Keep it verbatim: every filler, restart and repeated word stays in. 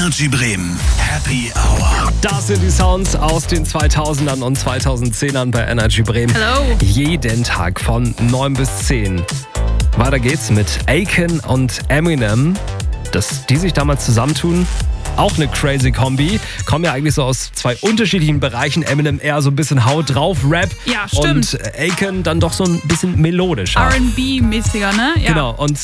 Energy Bremen. Happy Hour. Das sind die Sounds aus den zweitausendern und zweitausendzehnern bei Energy Bremen. Hello. Jeden Tag von neun bis zehn. Weiter geht's mit Akon und Eminem. Dass die sich damals zusammentun, auch eine crazy Kombi. Kommen ja eigentlich so aus zwei unterschiedlichen Bereichen. Eminem eher so ein bisschen Haut drauf, Rap. Ja, stimmt. Und Akon dann doch so ein bisschen melodischer. R and B-mäßiger, ne? Ja. Genau, und